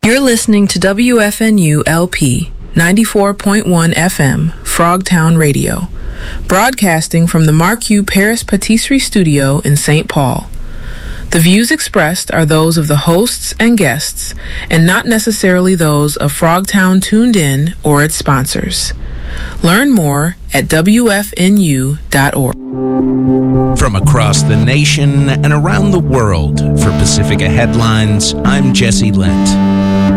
You're listening to WFNU LP 94.1 FM, Frogtown Radio, broadcasting from the Marque Paris Patisserie Studio in St. Paul. The views expressed are those of the hosts and guests, and not necessarily those of Frogtown Tuned In or its sponsors. Learn more at WFNU.org. From across the nation and around the world, for Pacifica Headlines, I'm Jesse Lent.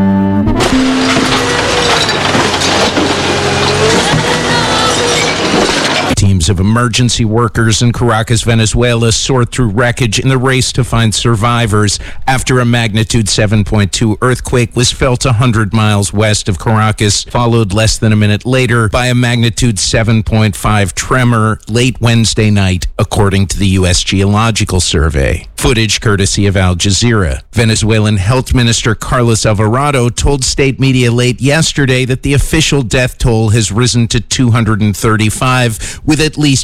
Teams of emergency workers in Caracas, Venezuela, soared through wreckage in the race to find survivors after a magnitude 7.2 earthquake was felt 100 miles west of Caracas, followed less than a minute later by a magnitude 7.5 tremor late Wednesday night, according to the U.S. Geological Survey. Footage courtesy of Al Jazeera. Venezuelan Health Minister Carlos Alvarado told state media late yesterday that the official death toll has risen to 235, with at least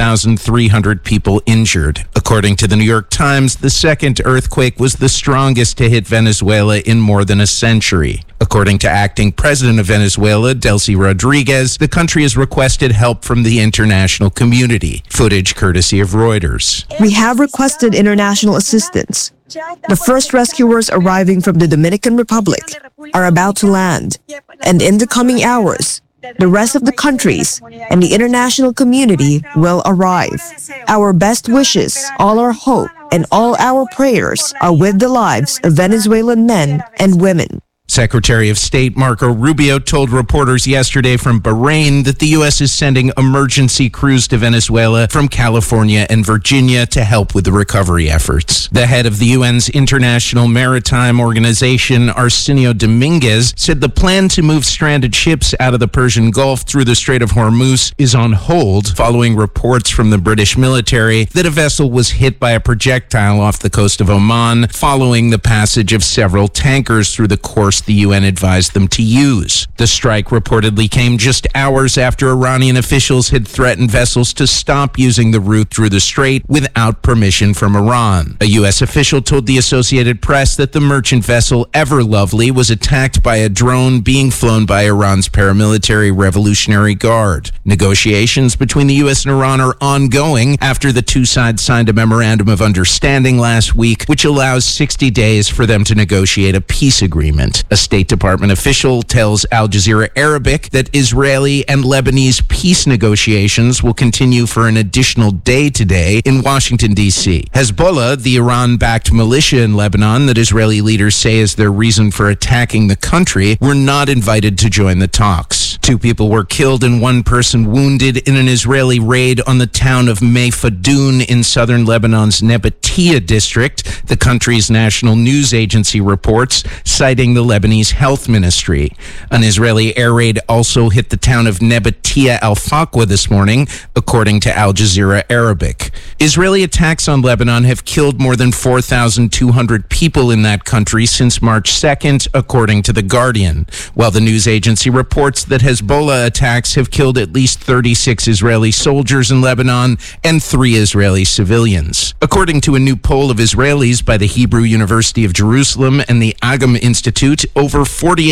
4,300 people injured. According to the New York Times, the second earthquake was the strongest to hit Venezuela in more than a century. According to acting president of Venezuela, Delcy Rodriguez, the country has requested help from the international community. Footage courtesy of Reuters. We have requested international assistance. The first rescuers arriving from the Dominican Republic are about to land, and in the coming hours, the rest of the countries and the international community will arrive. Our best wishes, all our hope, and all our prayers are with the lives of Venezuelan men and women. Secretary of State Marco Rubio told reporters yesterday from Bahrain that the U.S. is sending emergency crews to Venezuela from California and Virginia to help with the recovery efforts. The head of the UN's International Maritime Organization, Arsenio Dominguez, said the plan to move stranded ships out of the Persian Gulf through the Strait of Hormuz is on hold following reports from the British military that a vessel was hit by a projectile off the coast of Oman following the passage of several tankers through the course the UN advised them to use. The strike reportedly came just hours after Iranian officials had threatened vessels to stop using the route through the strait without permission from Iran. A U.S. official told the Associated Press that the merchant vessel Ever Lovely was attacked by a drone being flown by Iran's paramilitary Revolutionary Guard. Negotiations between the U.S. and Iran are ongoing after the two sides signed a memorandum of understanding last week, which allows 60 days for them to negotiate a peace agreement. A State Department official tells Al Jazeera Arabic that Israeli and Lebanese peace negotiations will continue for an additional day today in Washington, D.C. Hezbollah, the Iran-backed militia in Lebanon that Israeli leaders say is their reason for attacking the country, were not invited to join the talks. 2 people were killed and 1 person wounded in an Israeli raid on the town of Meifadoun in southern Lebanon's Nebatia district, the country's national news agency reports, citing the Lebanese Health Ministry. An Israeli air raid also hit the town of Nebatia al-Faqwa this morning, according to Al Jazeera Arabic. Israeli attacks on Lebanon have killed more than 4,200 people in that country since March 2nd, according to The Guardian, while the news agency reports that Hezbollah attacks have killed at least 36 Israeli soldiers in Lebanon and 3 Israeli civilians. According to a new poll of Israelis by the Hebrew University of Jerusalem and the Agam Institute, over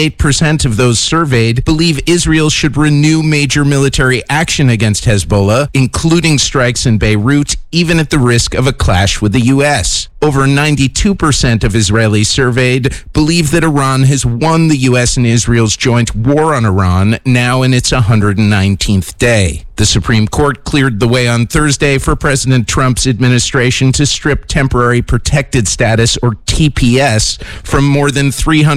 48% of those surveyed believe Israel should renew major military action against Hezbollah, including strikes in Beirut, even at the risk of a clash with the U.S. Over 92% of Israelis surveyed believe that Iran has won the U.S. and Israel's joint war on Iran, now in its 119th day. The Supreme Court cleared the way on Thursday for President Trump's administration to strip temporary protected status, or TPS, from more than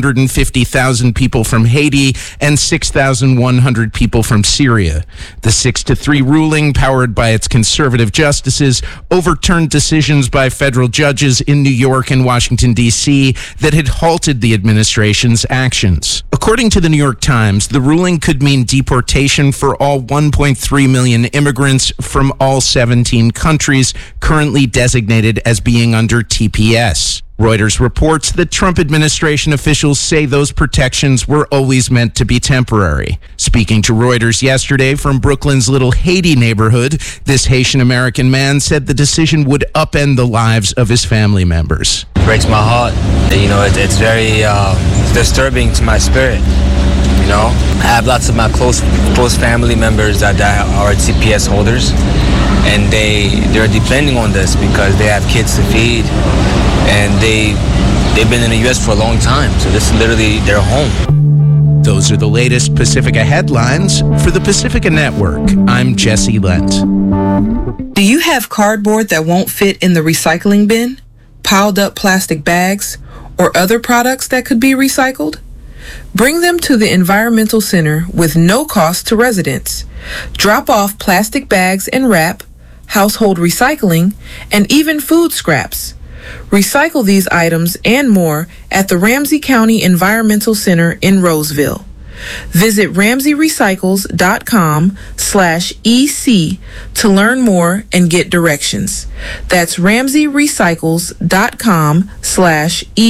350,000 people from Haiti and 6,100 people from Syria. The 6-3 ruling, powered by its conservative justices, overturned decisions by federal judges in New York and Washington, D.C. that had halted the administration's actions. According to the New York Times, the ruling could mean deportation for all 1.3 million immigrants from all 17 countries currently designated as being under TPS. Reuters reports that Trump administration officials say those protections were always meant to be temporary. Speaking to Reuters yesterday from Brooklyn's Little Haiti neighborhood, this Haitian-American man said the decision would upend the lives of his family members. It breaks my heart. You know, it's very disturbing to my spirit. You know, I have lots of my close family members that are CPS holders, and they're depending on this because they have kids to feed, and they've been in the U.S. for a long time, so this is literally their home. Those are the latest Pacifica headlines. For the Pacifica Network, I'm Jesse Lent. Do you have cardboard that won't fit in the recycling bin, piled up plastic bags, or other products that could be recycled? Bring them to the Environmental Center with no cost to residents. Drop off plastic bags and wrap, household recycling, and even food scraps. Recycle these items and more at the Ramsey County Environmental Center in Roseville. Visit RamseyRecycles.com/EC to learn more and get directions. That's RamseyRecycles.com/EC.